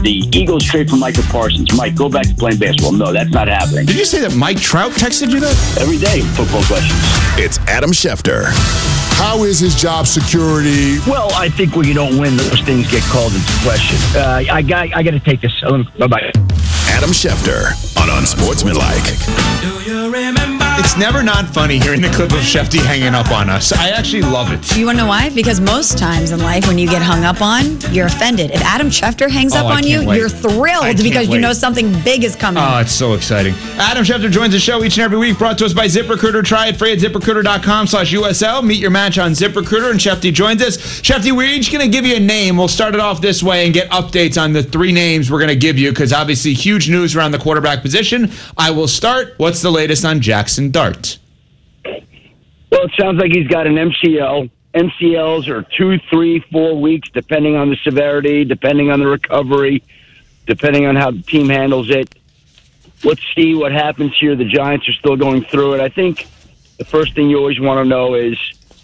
the Eagles trade for Micah Parsons. Mike, go back to playing basketball. No, that's not happening. Did you say that Mike Trout texted you that? Every day, football questions. It's Adam Schefter. How is his job security? Well, I think when you don't win, those things get called into question. I got to take this. Bye-bye. Adam Schefter on Unsportsmanlike. Do you remember? It's never not funny hearing the clip of Shefty hanging up on us. I actually love it. You want to know why? Because most times in life, when you get hung up on, you're offended. If Adam Schefter hangs up on you, you're thrilled because you know something big is coming. Oh, it's so exciting. Adam Schefter joins the show each and every week, brought to us by ZipRecruiter. Try it free at ZipRecruiter.com/USL. Meet your match on ZipRecruiter, and Shefty joins us. Shefty, we're each going to give you a name. We'll start it off this way and get updates on the three names we're going to give you, because obviously huge news around the quarterback position. I will start. What's the latest on Jackson Dart? Well, it sounds like he's got an MCL. MCLs are 2, 3, 4 weeks, depending on the severity, depending on the recovery, depending on how the team handles it. Let's see what happens here. The Giants are still going through it. I think the first thing you always want to know is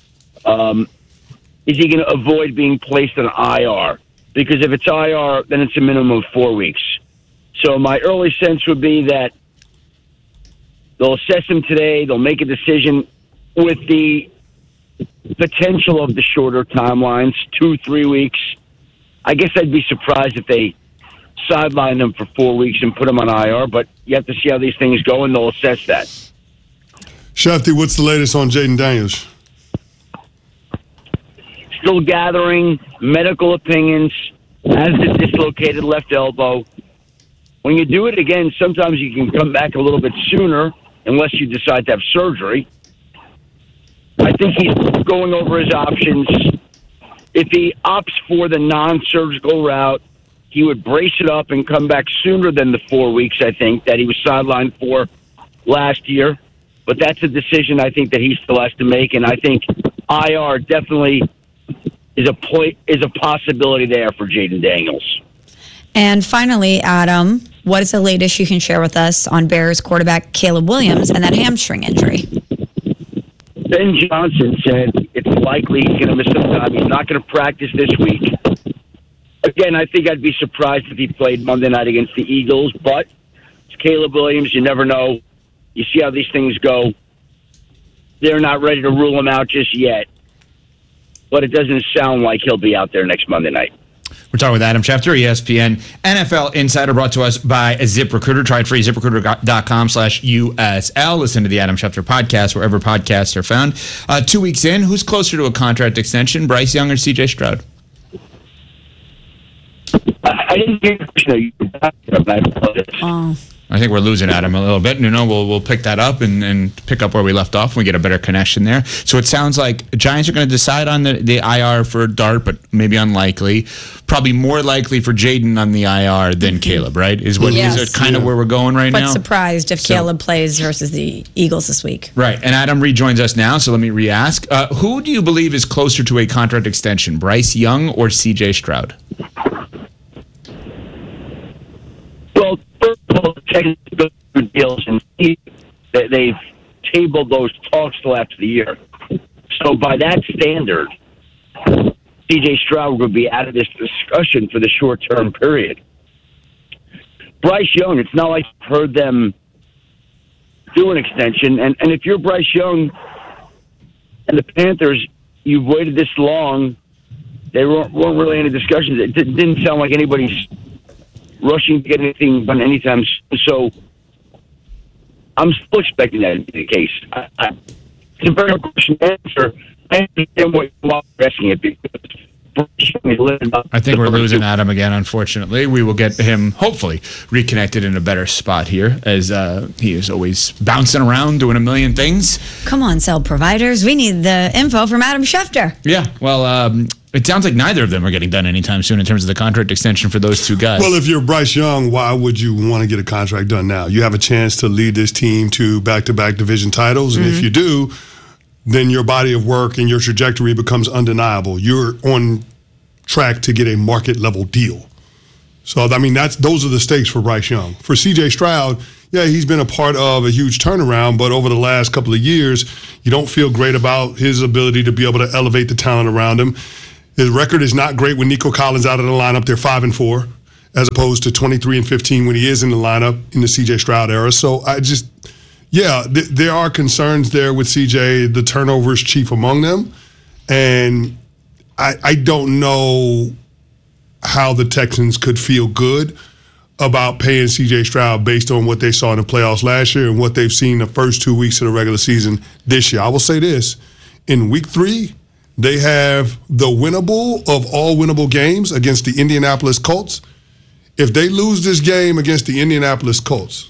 he going to avoid being placed on IR? Because if it's IR, then it's a minimum of 4 weeks. So my early sense would be that they'll assess him today. They'll make a decision with the potential of the shorter timelines, 2, 3 weeks. I guess I'd be surprised if they sideline him for 4 weeks and put him on IR, but you have to see how these things go, and they'll assess that. Shefty, what's the latest on Jaden Daniels? Still gathering medical opinions, has the dislocated left elbow. When you do it again, sometimes you can come back a little bit sooner unless you decide to have surgery. I think he's going over his options. If he opts for the non-surgical route, he would brace it up and come back sooner than the 4 weeks, I think, that he was sidelined for last year. But that's a decision I think that he still has to make, and I think IR definitely is a possibility there for Jaden Daniels. And finally, Adam, what is the latest you can share with us on Bears quarterback Caleb Williams and that hamstring injury? Ben Johnson said it's likely he's going to miss some time. He's not going to practice this week. Again, I think I'd be surprised if he played Monday night against the Eagles, but it's Caleb Williams. You never know. You see how these things go. They're not ready to rule him out just yet, but it doesn't sound like he'll be out there next Monday night. We're talking with Adam Schefter, ESPN NFL Insider, brought to us by ZipRecruiter. Try it free, ZipRecruiter.com/USL. Listen to the Adam Schefter podcast wherever podcasts are found. 2 weeks in, who's closer to a contract extension, Bryce Young or CJ Stroud? I didn't hear the question. I think we're losing Adam a little bit. We'll pick that up and pick up where we left off when we get a better connection there. So it sounds like the Giants are going to decide on the IR for Dart, but maybe unlikely. Probably more likely for Jaden on the IR than Caleb, right? Is it kind of where we're going right now? But surprised if Caleb plays versus the Eagles this week. Right. And Adam rejoins us now, so let me re-ask. Who do you believe is closer to a contract extension, Bryce Young or CJ Stroud? Well, first of all, technical deals, and they've tabled those talks till after the year. So by that standard, CJ Stroud would be out of this discussion for the short-term period. Bryce Young, it's not like I've heard them do an extension. And if you're Bryce Young and the Panthers, you've waited this long, there weren't really any discussions. It didn't sound like anybody's rushing to get anything done anytime soon. So I'm still expecting that to be the case. It's a very hard question to answer. I understand what you're asking it because I think we're losing Adam again, unfortunately. We will get him, hopefully, reconnected in a better spot here, as he is always bouncing around doing a million things. Come on, cell providers. We need the info from Adam Schefter. Yeah, well, it sounds like neither of them are getting done anytime soon in terms of the contract extension for those two guys. Well, if you're Bryce Young, why would you want to get a contract done now? You have a chance to lead this team to back-to-back division titles, and if you do, then your body of work and your trajectory becomes undeniable. You're on track to get a market-level deal. So, I mean, those are the stakes for Bryce Young. For C.J. Stroud, yeah, he's been a part of a huge turnaround, but over the last couple of years, you don't feel great about his ability to be able to elevate the talent around him. His record is not great with Nico Collins out of the lineup. They're 5-4. as opposed to 23 and 15 when he is in the lineup in the C.J. Stroud era. So there are concerns there with C.J. The turnovers chief among them. And I don't know how the Texans could feel good about paying C.J. Stroud based on what they saw in the playoffs last year and what they've seen the first 2 weeks of the regular season this year. I will say this. In week 3, they have the winnable of all winnable games against the Indianapolis Colts. If they lose this game against the Indianapolis Colts,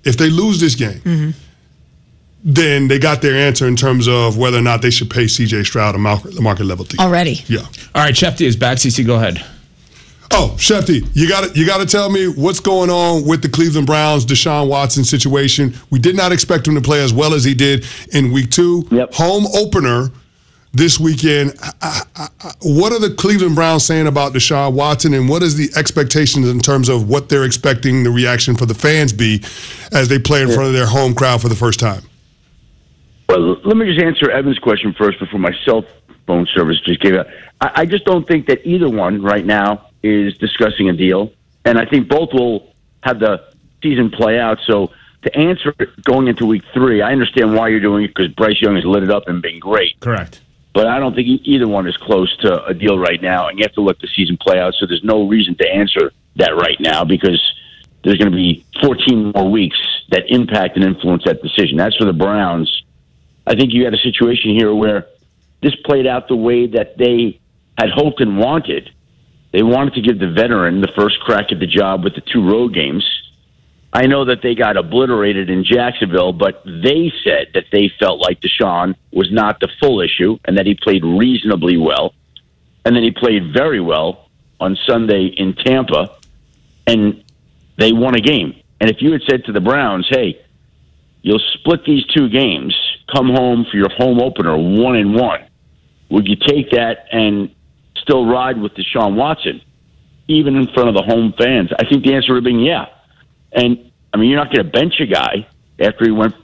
then they got their answer in terms of whether or not they should pay C.J. Stroud a market level deal. Already. Yeah. All right, Shefty is back. CC, go ahead. Oh, Shefty, you got to tell me what's going on with the Cleveland Browns Deshaun Watson situation. We did not expect him to play as well as he did in week 2. Yep. Home opener this weekend. What are the Cleveland Browns saying about Deshaun Watson, and what is the expectations in terms of what they're expecting the reaction for the fans be as they play in front of their home crowd for the first time? Well, let me just answer Evan's question first before my cell phone service just gave out. I just don't think that either one right now is discussing a deal, and I think both will have the season play out. So to answer it going into week 3, I understand why you're doing it because Bryce Young has lit it up and been great. Correct. But I don't think either one is close to a deal right now, and you have to let the season play out. So there's no reason to answer that right now because there's going to be 14 more weeks that impact and influence that decision. As for the Browns, I think you had a situation here where this played out the way that they had hoped and wanted. They wanted to give the veteran the first crack at the job with the 2 road games. I know that they got obliterated in Jacksonville, but they said that they felt like Deshaun was not the full issue and that he played reasonably well. And then he played very well on Sunday in Tampa, and they won a game. And if you had said to the Browns, hey, you'll split these 2 games, come home for your home opener 1-1, would you take that and still ride with Deshaun Watson, even in front of the home fans? I think the answer would have been yeah. And, I mean, you're not going to bench a guy after he went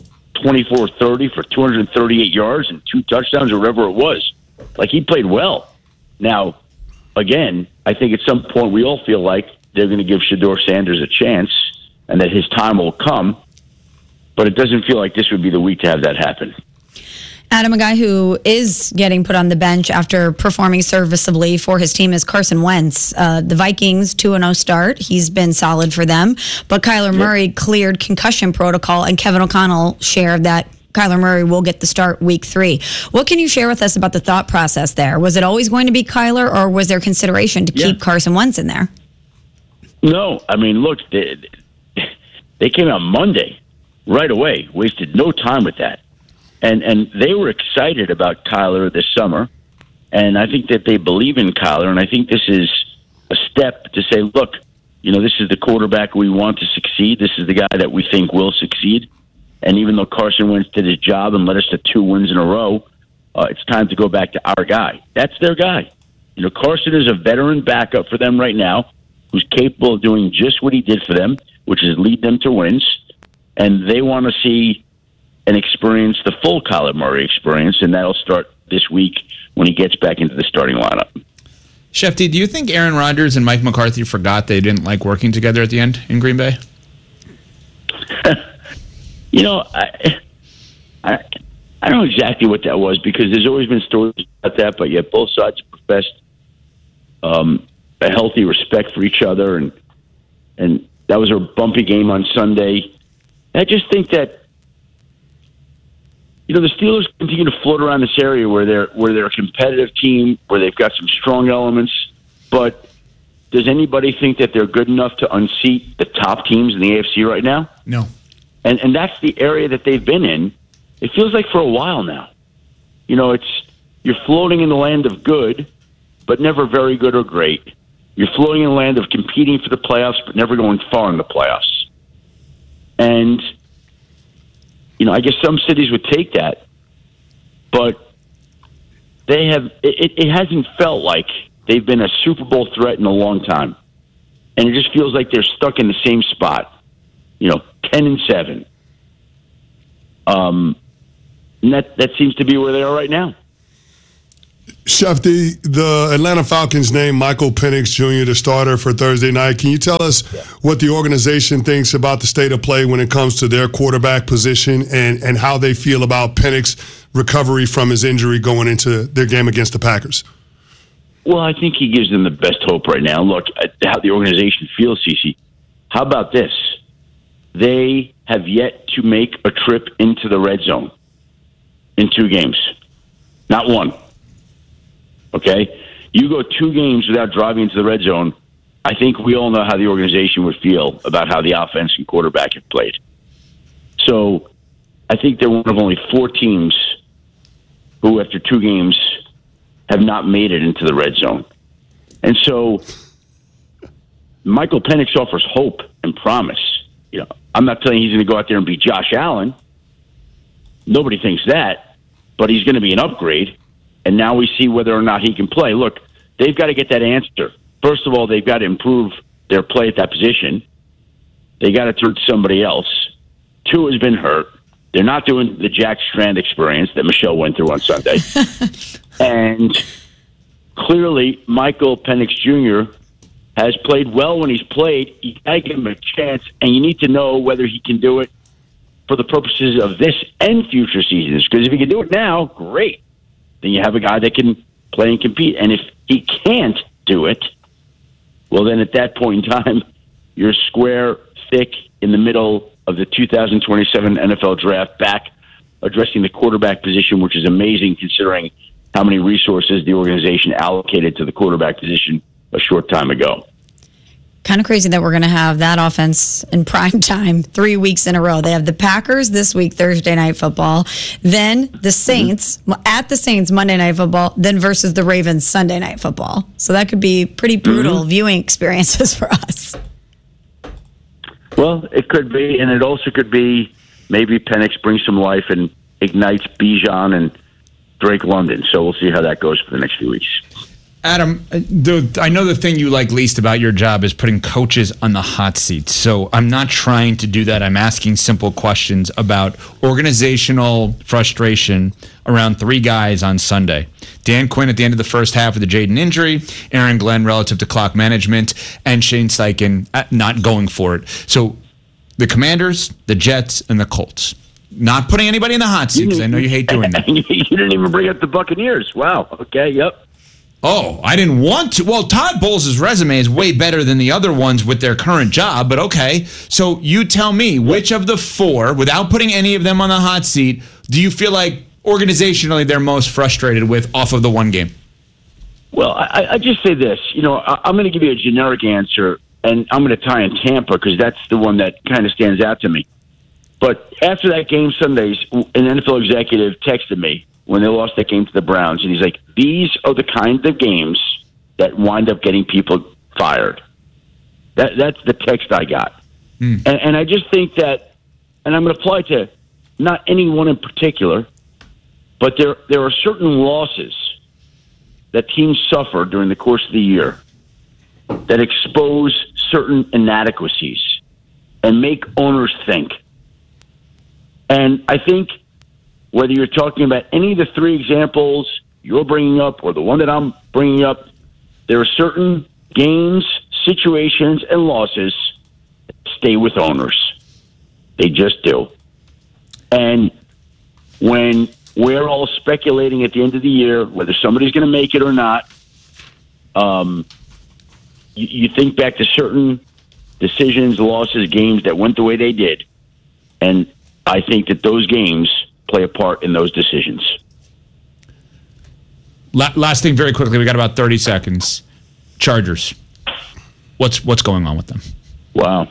24-30 for 238 yards and 2 touchdowns or whatever it was. Like, he played well. Now, again, I think at some point we all feel like they're going to give Shedeur Sanders a chance and that his time will come. But it doesn't feel like this would be the week to have that happen. Adam, a guy who is getting put on the bench after performing serviceably for his team is Carson Wentz. The Vikings 2-0 start. He's been solid for them. But Kyler Murray cleared concussion protocol, and Kevin O'Connell shared that Kyler Murray will get the start week 3. What can you share with us about the thought process there? Was it always going to be Kyler, or was there consideration to keep Carson Wentz in there? No. I mean, look, they came out Monday right away, wasted no time with that. And they were excited about Kyler this summer, and I think that they believe in Kyler, and I think this is a step to say, look, you know, this is the quarterback we want to succeed. This is the guy that we think will succeed. And even though Carson Wentz did his job and led us to 2 wins in a row, it's time to go back to our guy. That's their guy. You know, Carson is a veteran backup for them right now who's capable of doing just what he did for them, which is lead them to wins. And they want to see and experience the full Kyler Murray experience, and that'll start this week when he gets back into the starting lineup. Shefty, do you think Aaron Rodgers and Mike McCarthy forgot they didn't like working together at the end in Green Bay? You know, I don't know exactly what that was because there's always been stories about that, but yet both sides professed a healthy respect for each other, and that was a bumpy game on Sunday. I just think that, you know, the Steelers continue to float around this area where they're a competitive team, where they've got some strong elements. But does anybody think that they're good enough to unseat the top teams in the AFC right now? No. And that's the area that they've been in. It feels like for a while now. You know, you're floating in the land of good, but never very good or great. You're floating in the land of competing for the playoffs, but never going far in the playoffs. And you know, I guess some cities would take that, but they have. It hasn't felt like they've been a Super Bowl threat in a long time, and it just feels like they're stuck in the same spot. You know, 10-7. And that seems to be where they are right now. Shefty, the Atlanta Falcons named Michael Penix Jr. the starter for Thursday night. Can you tell us what the organization thinks about the state of play when it comes to their quarterback position and how they feel about Penix's recovery from his injury going into their game against the Packers? Well, I think he gives them the best hope right now. Look at how the organization feels, CeCe. How about this? They have yet to make a trip into the red zone in 2 games. Not one. Okay? You go 2 games without driving into the red zone, I think we all know how the organization would feel about how the offense and quarterback have played. So I think they're one of only 4 teams who, after 2 games, have not made it into the red zone. And so Michael Penix offers hope and promise. You know, I'm not telling you he's going to go out there and beat Josh Allen. Nobody thinks that, but he's going to be an upgrade. And now we see whether or not he can play. Look, they've got to get that answer. First of all, they've got to improve their play at that position. They got to turn to somebody else. Tua has been hurt. They're not doing the Jack Strand experience that Michelle went through on Sunday. And clearly, Michael Penix Jr. has played well when he's played. You got to give him a chance, and you need to know whether he can do it for the purposes of this and future seasons. Because if he can do it now, great. Then you have a guy that can play and compete. And if he can't do it, well, then at that point in time, you're square, thick in the middle of the 2027 NFL draft, back addressing the quarterback position, which is amazing considering how many resources the organization allocated to the quarterback position a short time ago. Kind of crazy that we're going to have that offense in prime time 3 weeks in a row. They have the Packers this week, Thursday Night Football, then the Saints at the Saints Monday Night Football, then versus the Ravens Sunday Night Football. So that could be pretty brutal viewing experiences for us. Well, it could be, and it also could be maybe Penix brings some life and ignites Bijan and Drake London. So we'll see how that goes for the next few weeks. Adam, I know the thing you like least about your job is putting coaches on the hot seat. So I'm not trying to do that. I'm asking simple questions about organizational frustration around 3 guys on Sunday. Dan Quinn at the end of the first half with the Jaden injury, Aaron Glenn relative to clock management, and Shane Steichen not going for it. So the Commanders, the Jets, and the Colts. Not putting anybody in the hot seat because I know you hate doing that. You didn't even bring up the Buccaneers. Wow. Okay, yep. Oh, I didn't want to. Well, Todd Bowles' resume is way better than the other ones with their current job, but okay. So you tell me, which of the 4, without putting any of them on the hot seat, do you feel like organizationally they're most frustrated with off of the one game? Well, I just say this. You know, I'm going to give you a generic answer, and I'm going to tie in Tampa because that's the one that kind of stands out to me. But after that game Sundays, an NFL executive texted me when they lost that game to the Browns, and he's like, these are the kind of games that wind up getting people fired. That's the text I got. And I just think that, and I'm going to apply to not anyone in particular, but there are certain losses that teams suffer during the course of the year that expose certain inadequacies and make owners think. And I think whether you're talking about any of the 3 examples you're bringing up or the one that I'm bringing up, there are certain games, situations, and losses that stay with owners. They just do. And when we're all speculating at the end of the year whether somebody's going to make it or not, you think back to certain decisions, losses, games that went the way they did. And I think that those games play a part in those decisions. Last thing very quickly, we got about 30 seconds. Chargers. What's going on with them? Wow.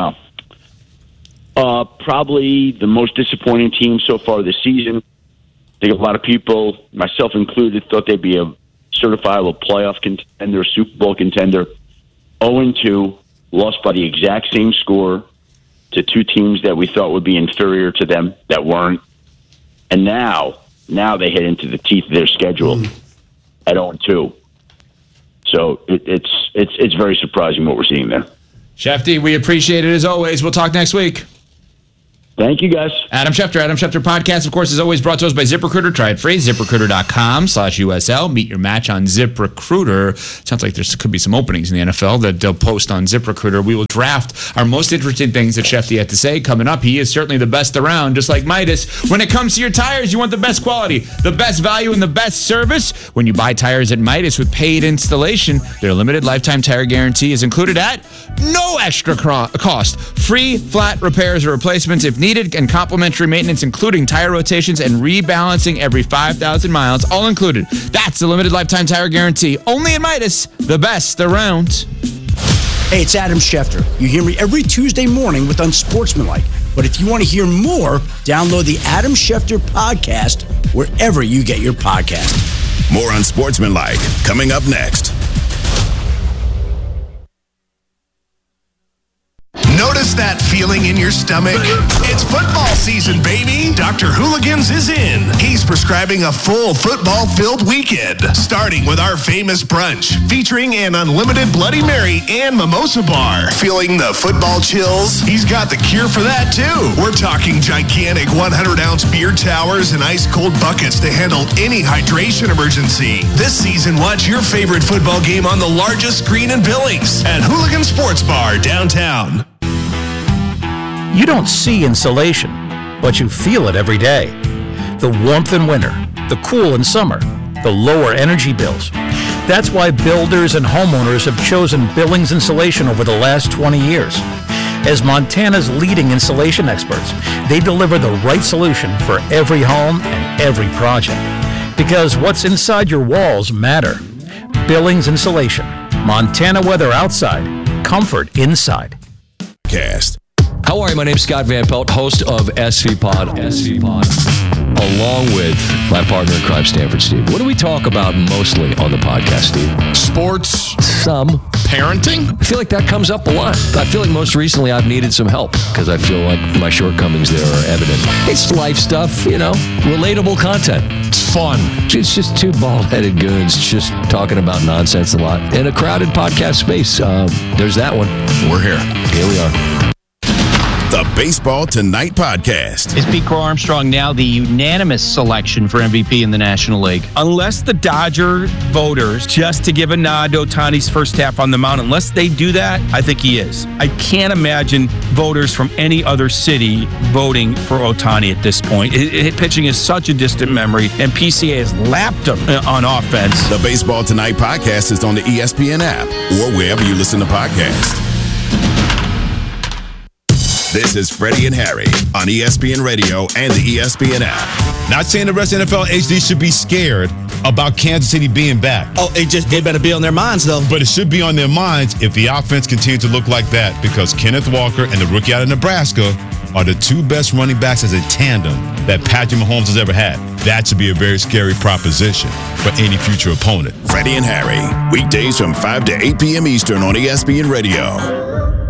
Probably the most disappointing team so far this season. I think a lot of people, myself included, thought they'd be a certifiable playoff contender, Super Bowl contender. 0-2, lost by the exact same score to 2 teams that we thought would be inferior to them that weren't. And now they head into the teeth of their schedule at 0-2. So it's very surprising what we're seeing there. Shefty, we appreciate it as always. We'll talk next week. Thank you, guys. Adam Schefter podcast, of course, is always brought to us by ZipRecruiter. Try it free. ZipRecruiter.com/USL. Meet your match on ZipRecruiter. Sounds like there could be some openings in the NFL that they'll post on ZipRecruiter. We will draft our most interesting things that Shefty had to say coming up. He is certainly the best around, just like Midas. When it comes to your tires, you want the best quality, the best value, and the best service. When you buy tires at Midas with paid installation, their limited lifetime tire guarantee is included at no extra cost. Free flat repairs or replacements if needed, and complimentary maintenance, including tire rotations and rebalancing every 5,000 miles, all included. That's the limited lifetime tire guarantee. Only in Midas, the best around. Hey, it's Adam Schefter. You hear me every Tuesday morning with Unsportsmanlike. But if you want to hear more, download the Adam Schefter podcast wherever you get your podcast. More Unsportsmanlike coming up next. Notice that feeling in your stomach? It's football season, baby. Dr. Hooligans is in. He's prescribing a full football-filled weekend, starting with our famous brunch, featuring an unlimited Bloody Mary and mimosa bar. Feeling the football chills? He's got the cure for that, too. We're talking gigantic 100-ounce beer towers and ice-cold buckets to handle any hydration emergency. This season, watch your favorite football game on the largest screen in Billings at Hooligan Sports Bar downtown. You don't see insulation, but you feel it every day. The warmth in winter, the cool in summer, the lower energy bills. That's why builders and homeowners have chosen Billings Insulation over the last 20 years. As Montana's leading insulation experts, they deliver the right solution for every home and every project. Because what's inside your walls matter. Billings Insulation. Montana weather outside, comfort inside. Cast. How are you? My name's Scott Van Pelt, host of SV Pod, along with my partner in crime, Stanford Steve. What do we talk about mostly on the podcast, Steve? Sports. Some. Parenting? I feel like that comes up a lot. I feel like most recently I've needed some help because I feel like my shortcomings there are evident. It's life stuff, relatable content. It's fun. It's just two bald-headed goons just talking about nonsense a lot in a crowded podcast space. There's that one. We're here. Here we are. The Baseball Tonight podcast. Is Pete Crow Armstrong now the unanimous selection for MVP in the National League? Unless the Dodger voters, just to give a nod to Ohtani's first half on the mound, unless they do that, I think he is. I can't imagine voters from any other city voting for Ohtani at this point. Pitching is such a distant memory, and PCA has lapped him on offense. The Baseball Tonight podcast is on the ESPN app or wherever you listen to podcasts. This is Freddie and Harry on ESPN Radio and the ESPN app. Not saying the rest of NFL HD should be scared about Kansas City being back. Oh, it better be on their minds, though. But it should be on their minds if the offense continues to look like that, because Kenneth Walker and the rookie out of Nebraska are the two best running backs as a tandem that Patrick Mahomes has ever had. That should be a very scary proposition for any future opponent. Freddie and Harry, weekdays from 5 to 8 p.m. Eastern on ESPN Radio.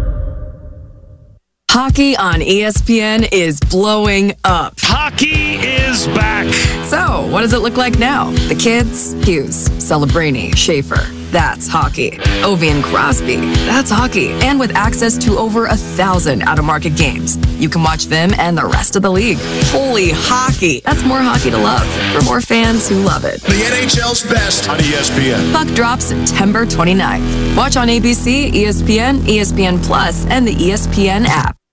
Hockey on ESPN is blowing up. Hockey is back. So, what does it look like now? The kids? Hughes, Celebrini, Schaefer. That's hockey. Ovi and Crosby. That's hockey. And with access to over 1,000 out-of-market games, you can watch them and the rest of the league. Holy hockey. That's more hockey to love for more fans who love it. The NHL's best on ESPN. Puck drops September 29th. Watch on ABC, ESPN, ESPN Plus, and the ESPN app.